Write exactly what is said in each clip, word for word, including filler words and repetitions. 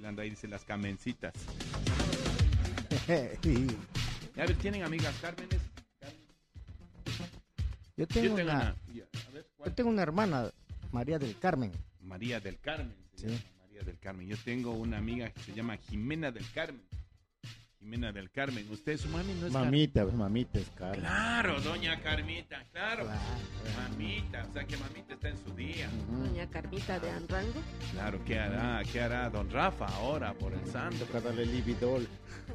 él anda ahí, dice las camencitas. Sí. A ver, ¿tienen amigas Cármenes? Yo tengo, Yo tengo una, una... A ver, ¿cuál? yo tengo una hermana, María del Carmen. María del Carmen. Se Sí. llama María del Carmen. Yo tengo una amiga que se llama Jimena del Carmen. Jimena del Carmen. ¿Usted, su mami, no es Mamita, pues, mamita es Carmen? Carmen. Claro, doña Carmita, claro. Claro. Mamita, o sea que mamita está en su día. Ujú. Doña Carmita de Anrango. Claro, ¿qué hará? ¿Qué hará don Rafa ahora por el santo? Toca darle libidol.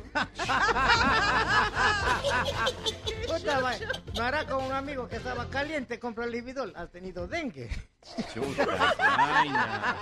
Puta, va- no hará como un amigo que estaba caliente, compró el Libidol. Has tenido dengue. Chuta, vaina.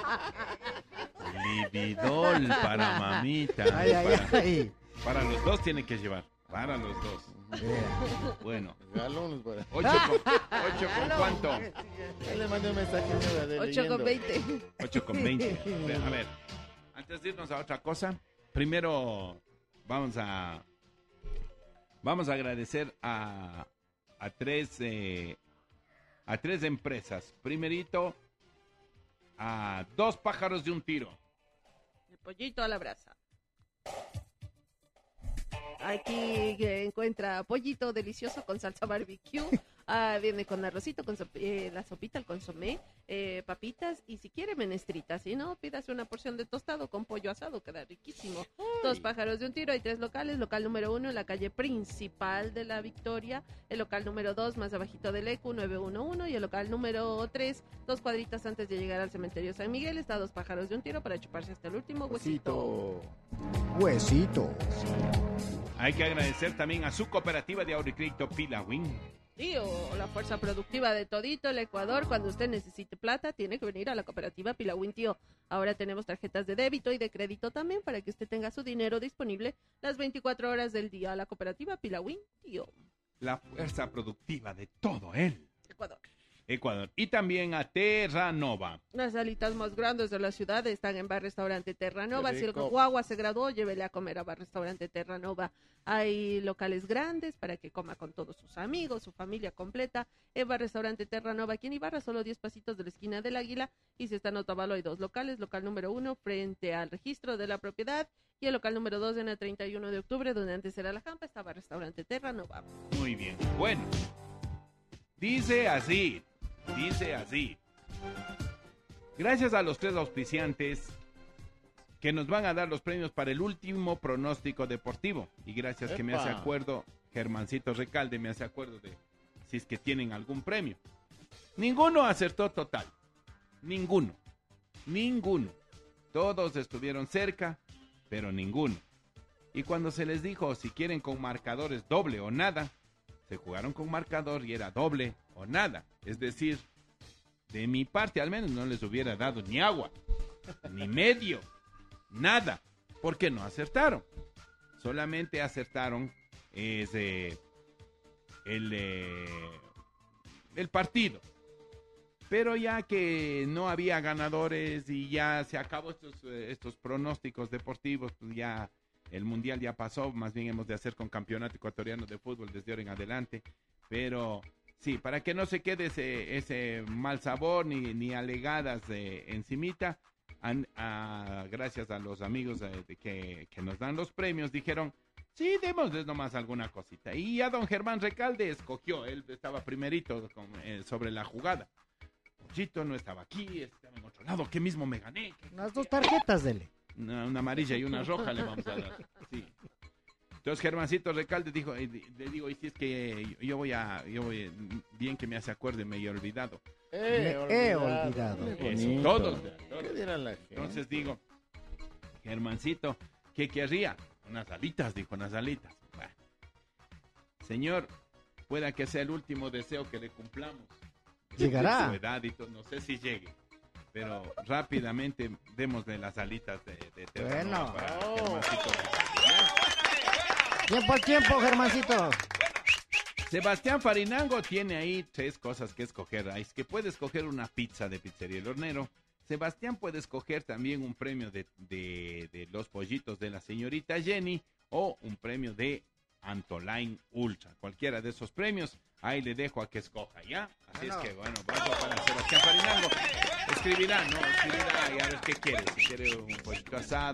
Libidol para mamita. Ay, ay, para, ay. para los dos tiene que llevar. Para los dos. Yeah. Bueno. Galones para. ¿Ocho con, ocho con cuánto? Ahí le mandé un mensaje nuevo de ocho con leyendo. veinte. ocho con veinte. A ver, antes de irnos a otra cosa, primero vamos a vamos a agradecer a, a tres eh, a tres empresas. Primerito, a Dos Pájaros de un Tiro. El pollito a la brasa. Aquí eh, encuentra pollito delicioso con salsa barbecue. Ah, viene con arrocito, con sop- eh, la sopita, el consomé, eh, papitas y si quiere menestrita. Si no, pídase una porción de tostado con pollo asado, queda riquísimo. Dos Pájaros de un Tiro, hay tres locales. Local número uno en la calle principal de La Victoria. El local número dos más abajito del E Q nueve uno uno. Y el local número tres, dos cuadritas antes de llegar al cementerio San Miguel. Está Dos Pájaros de un Tiro para chuparse hasta el último huesito. Huesito. Huesito. Hay que agradecer también a su cooperativa de ahorro y crédito Pilawin. Sí, o la fuerza productiva de todito el Ecuador. Cuando usted necesite plata, tiene que venir a la cooperativa Pilawin, tío. Ahora tenemos tarjetas de débito y de crédito también para que usted tenga su dinero disponible las veinticuatro horas del día. La cooperativa Pilawin, tío. La fuerza productiva de todo el Ecuador. Ecuador. Y también a Terranova. Las salitas más grandes de la ciudad están en Bar Restaurante Terranova. Qué Si el rico. guagua se graduó, llévele a comer a Bar Restaurante Terranova. Hay locales grandes para que coma con todos sus amigos, su familia completa. En Bar Restaurante Terranova, aquí en Ibarra, solo diez pasitos de la esquina del Águila. Y si está en Otavalo, hay dos locales. Local número uno frente al registro de la propiedad. Y el local número dos en el treinta y uno de octubre, donde antes era la Jampa, estaba Restaurante Terranova. Muy bien. Bueno, dice así, dice así. Gracias a los tres auspiciantes que nos van a dar los premios para el último pronóstico deportivo. Y gracias que me ¡Epa! hace acuerdo, Germancito Recalde me hace acuerdo de si es que tienen algún premio. Ninguno acertó total. Ninguno. Ninguno. Todos estuvieron cerca, pero ninguno. Y cuando se les dijo si quieren con marcadores doble o nada, se jugaron con marcador y era doble o nada. Es decir, de mi parte al menos no les hubiera dado ni agua, ni medio, nada, porque no acertaron. Solamente acertaron ese, el, eh, el partido. Pero ya que no había ganadores y ya se acabó estos, eh, estos pronósticos deportivos, pues ya el mundial ya pasó, más bien hemos de hacer con campeonato ecuatoriano de fútbol desde ahora en adelante. Pero sí, para que no se quede ese, ese mal sabor ni, ni alegadas de encimita, an, a, gracias a los amigos eh, de que, que nos dan los premios, dijeron, sí, démosles nomás alguna cosita. Y a don Germán Recalde escogió, él estaba primerito con, eh, sobre la jugada. Pollito no estaba aquí, estaba en otro lado, que mismo me gané. Unas dos tarjetas, dele. Una, una amarilla y una roja le vamos a dar. Sí. Entonces Germancito Recalde dijo, eh, le digo, y si es que yo voy a, yo voy, bien que me hace acuerdo y me he olvidado. Eh, Me he olvidado. Qué Eso, bonito. todos, todos. ¿Qué dirá la gente? Entonces digo, Germancito, ¿qué querría? Unas alitas, dijo, unas alitas. Bah. Señor, pueda que sea el último deseo que le cumplamos. Llegará. Su edad y todo, no sé si llegue. Pero rápidamente démosle las alitas de, de Terranova Bueno. para Oh. Germancito. Tiempo al tiempo, Germancito. Sebastián Farinango tiene ahí tres cosas que escoger. Es que puede escoger una pizza de Pizzería El Hornero. Sebastián puede escoger también un premio de, de, de los pollitos de la señorita Jenny o un premio de Antoline Ultra. Cualquiera de esos premios, ahí le dejo a que escoja, ¿ya? Así Bueno. es que, bueno, vamos para Sebastián Farinango. Escribirá, ¿no? Escribirá y a ver qué quiere. Si quiere un pollito asado.